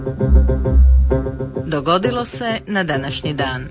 Dogodilo se na današnji dan.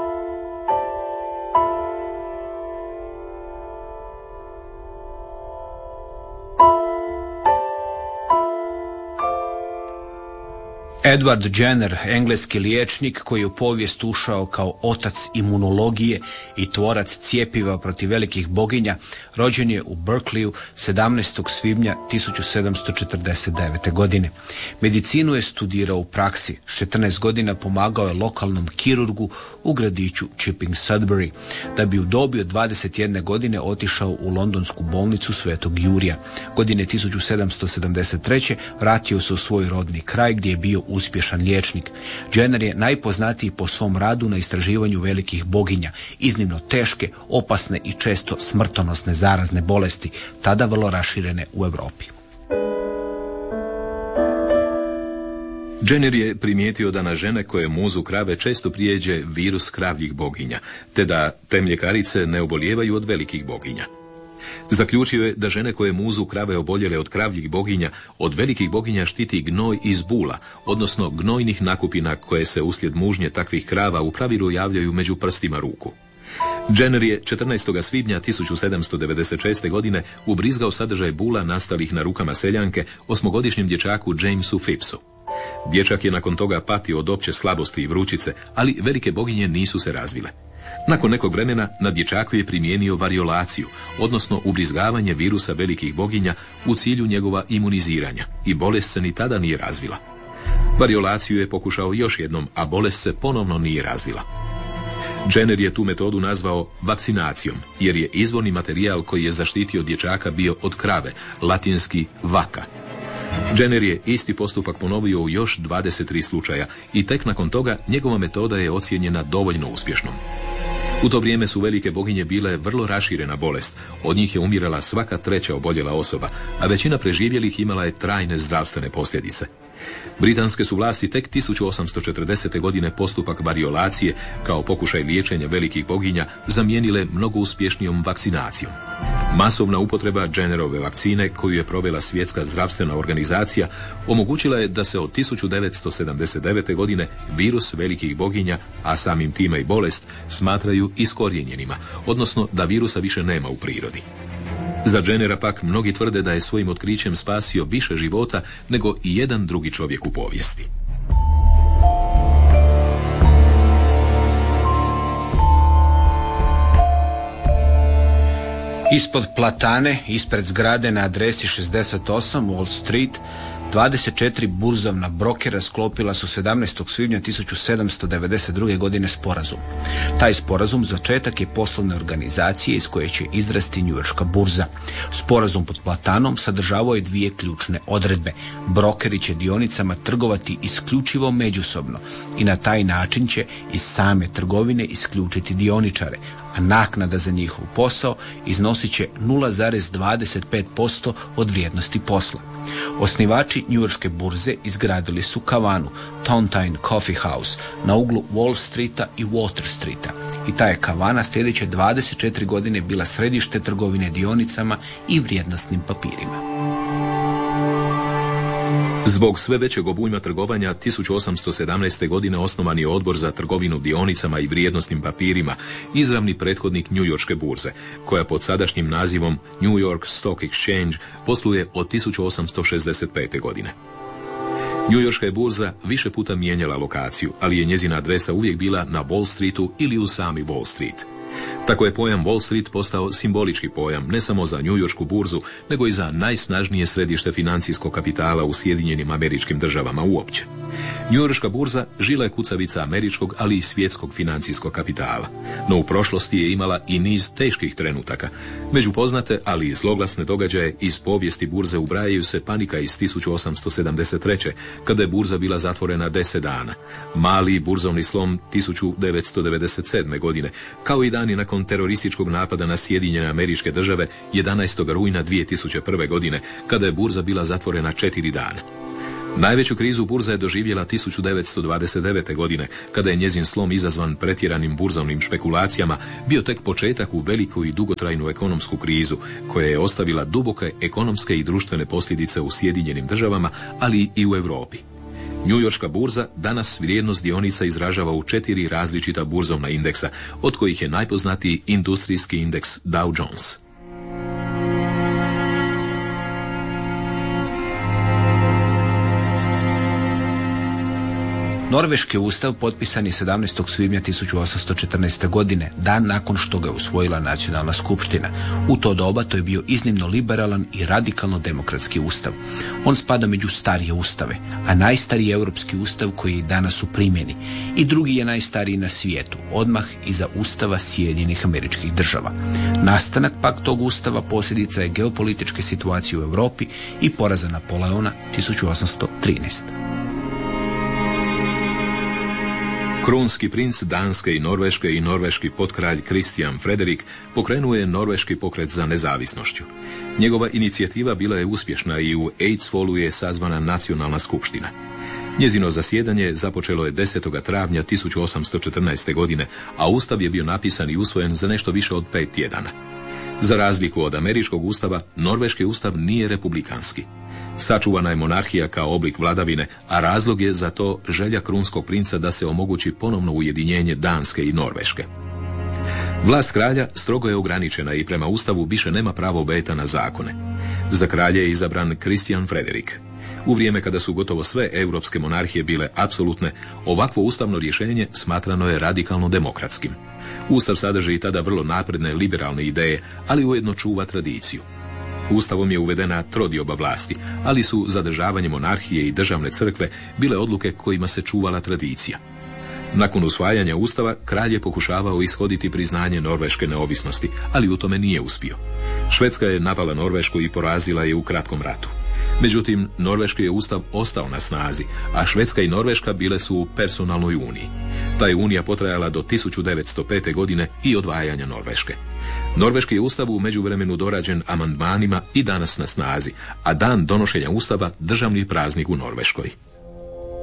Edward Jenner, engleski liječnik koji je u povijest ušao kao otac imunologije i tvorac cjepiva protiv velikih boginja, rođen je u Berkeleyu 17. svibnja 1749. godine. Medicinu je studirao u praksi. S 14 godina pomagao je lokalnom kirurgu u gradiću Chipping Sudbury, da bi u dobi od 21 godine otišao u londonsku bolnicu Svetog Jurija. Godine 1773. vratio se u svoj rodni kraj gdje je bio uspješan liječnik. Jenner je najpoznatiji po svom radu na istraživanju velikih boginja, iznimno teške, opasne i često smrtonosne zarazne bolesti, tada vrlo raširene u Europi. Jenner je primijetio da na žene koje muzu krave često prijeđe virus kravljih boginja, te da te mljekarice ne obolijevaju od velikih boginja. Zaključio je da žene koje muzu krave oboljele od kravljih boginja, od velikih boginja štiti gnoj iz bula, odnosno gnojnih nakupina koje se uslijed mužnje takvih krava u pravilu javljaju među prstima ruku. Jenner je 14. svibnja 1796. godine ubrizgao sadržaj bula nastalih na rukama seljanke 8-godišnjem dječaku Jamesu Phippsu. Dječak je nakon toga patio od opće slabosti i vrućice, ali velike boginje nisu se razvile. Nakon nekog vremena na dječaku je primijenio variolaciju, odnosno ubrizgavanje virusa velikih boginja u cilju njegova imuniziranja i bolest se ni tada nije razvila. Variolaciju je pokušao još jednom, a bolest se ponovno nije razvila. Jenner je tu metodu nazvao vakcinacijom, jer je izvorni materijal koji je zaštitio dječaka bio od krave, latinski vaka. Jenner je isti postupak ponovio u još 23 slučaja i tek nakon toga njegova metoda je ocijenjena dovoljno uspješnom. U to vrijeme su velike boginje bile vrlo raširena bolest, od njih je umirala svaka treća oboljela osoba, a većina preživjelih imala je trajne zdravstvene posljedice. Britanske su vlasti tek 1840. godine postupak variolacije kao pokušaj liječenja velikih boginja zamijenile mnogo uspješnijom vakcinacijom. Masovna upotreba Jennerove vakcine, koju je provela Svjetska zdravstvena organizacija, omogućila je da se od 1979. godine virus velikih boginja, a samim time i bolest, smatraju iskorijenjenima, odnosno da virusa više nema u prirodi. Za Jennera pak mnogi tvrde da je svojim otkrićem spasio više života nego i jedan drugi čovjek u povijesti. Ispod platane, ispred zgrade na adresi 68 Wall Street, 24 burzovna brokera sklopila su 17. svibnja 1792. godine sporazum. Taj sporazum začetak je poslovne organizacije iz koje će izrasti njujorška burza. Sporazum pod platanom sadržavao je dvije ključne odredbe. Brokeri će dionicama trgovati isključivo međusobno i na taj način će iz same trgovine isključiti dioničare, a naknada za njihov posao iznosit će 0,25% od vrijednosti posla. Osnivači njujorške burze izgradili su kavanu Tontine Coffee House na uglu Wall Streeta i Water Streeta i ta je kavana sljedeće 24 godine bila središte trgovine dionicama i vrijednosnim papirima. Zbog sve većeg obujma trgovanja 1817. godine osnovan je odbor za trgovinu dionicama i vrijednosnim papirima, izravni prethodnik njujorške burze, koja pod sadašnjim nazivom New York Stock Exchange posluje od 1865. godine. Njujorška je burza više puta mijenjala lokaciju, ali je njezina adresa uvijek bila na Wall Streetu ili u sami Wall Street. Tako je pojam Wall Street postao simbolički pojam ne samo za njujoršku burzu, nego i za najsnažnije središte financijskog kapitala u Sjedinjenim Američkim Državama uopće. Njujorška burza žila je kucavica američkog, ali i svjetskog financijskog kapitala. No u prošlosti je imala i niz teških trenutaka. Među poznate, ali i zloglasne događaje iz povijesti burze ubrajaju se panika iz 1873. kada je burza bila zatvorena 10 dana. Mali burzovni slom 1997. godine, kao i dani nakon terorističkog napada na Sjedinjene Američke Države 11. rujna 2001. godine, kada je burza bila zatvorena 4 dana. Najveću krizu burza je doživjela 1929. godine, kada je njezin slom izazvan pretjeranim burzovnim špekulacijama bio tek početak u veliku i dugotrajnu ekonomsku krizu, koja je ostavila duboke ekonomske i društvene posljedice u Sjedinjenim Državama, ali i u Europi. Njujorška burza danas vrijednost dionica izražava u 4 različita burzovna indeksa, od kojih je najpoznatiji industrijski indeks Dow Jones. Norveški ustav potpisan je 17. svibnja 1814. godine, dan nakon što ga je usvojila nacionalna skupština. U to doba to je bio iznimno liberalan i radikalno demokratski ustav. On spada među starije ustave, a najstariji europski ustav koji je danas u primjeni. I drugi je najstariji na svijetu, odmah iza ustava Sjedinjenih Američkih Država. Nastanak pak tog ustava posljedica je geopolitičke situacije u Europi i poraza Napoleona 1813. Krunski princ Danske i norveški potkralj Kristijan Frederik pokrenuo je norveški pokret za nezavisnošću. Njegova inicijativa bila je uspješna i u Eidsvollu je sazvana nacionalna skupština. Njezino zasjedanje započelo je 10. travnja 1814. godine, a ustav je bio napisan i usvojen za nešto više od 5 tjedana. Za razliku od američkog ustava, norveški ustav nije republikanski. Sačuvana je monarhija kao oblik vladavine, a razlog je za to želja krunskog princa da se omogući ponovno ujedinjenje Danske i Norveške. Vlast kralja strogo je ograničena i prema ustavu više nema pravo veta na zakone. Za kralja je izabran Kristijan Frederik. U vrijeme kada su gotovo sve europske monarhije bile apsolutne, ovakvo ustavno rješenje smatrano je radikalno demokratskim. Ustav sadrži i tada vrlo napredne liberalne ideje, ali ujedno čuva tradiciju. Ustavom je uvedena trodioba vlasti, ali su zadržavanje monarhije i državne crkve bile odluke kojima se čuvala tradicija. Nakon usvajanja ustava, kralj je pokušavao ishoditi priznanje norveške neovisnosti, ali u tome nije uspio. Švedska je napala Norvešku i porazila je u kratkom ratu. Međutim, norveški je ustav ostao na snazi, a Švedska i Norveška bile su u personalnoj uniji. Ta je unija potrajala do 1905. godine i odvajanja Norveške. Norveški je ustav u međuvremenu dorađen amandmanima i danas na snazi, a dan donošenja ustava državni praznik u Norveškoj.